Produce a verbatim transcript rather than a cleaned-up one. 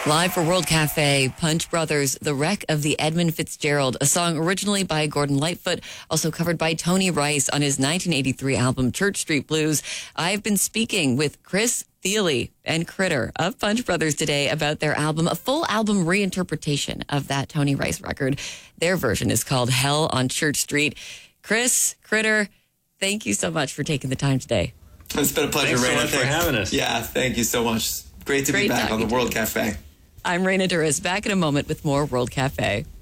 Live for World Cafe, Punch Brothers, The Wreck of the Edmund Fitzgerald, a song originally by Gordon Lightfoot, also covered by Tony Rice on his nineteen eighty-three album Church Street Blues. I've been speaking with Chris Thile and Critter of Punch Brothers today about their album, a full album reinterpretation of that Tony Rice record. Their version is called Hell on Church Street. Chris, Critter, thank you so much for taking the time today. It's been a pleasure, Thanks so Raina. much for having us. Yeah, thank you so much. Great to Great be back on the talking to World you. Cafe. I'm Raina Duris, back in a moment with more World Cafe.